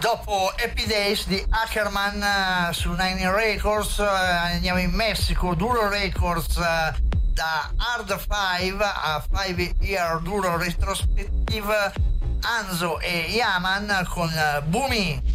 Dopo Happy Days di Ackerman su Nine Records, andiamo in Messico, Duro Records, da Hard 5 a 5 Year Duro Retrospective, Anzo e Yaman con Bumi.